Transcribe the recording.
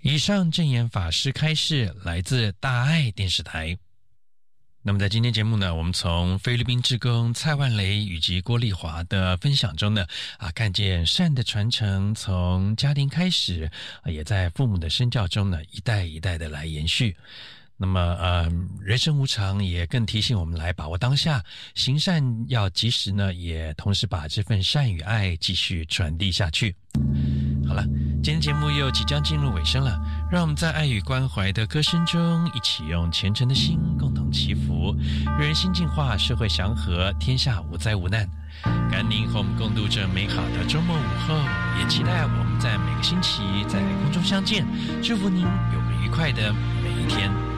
以上证言法师开示来自大爱电视台。那么在今天节目呢，我们从菲律宾志工蔡万雷以及郭丽华的分享中呢，看见善的传承从家庭开始，也在父母的身教中呢，一代一代的来延续。那么人生无常，也更提醒我们来把握当下，行善要及时呢，也同时把这份善与爱继续传递下去。好了，今天节目又即将进入尾声了，让我们在爱与关怀的歌声中，一起用虔诚的心共同祈福，人心净化，社会祥和，天下无灾无难。感恩您和我们共度这美好的周末午后，也期待我们在每个星期在空中相见，祝福您有个愉快的每一天。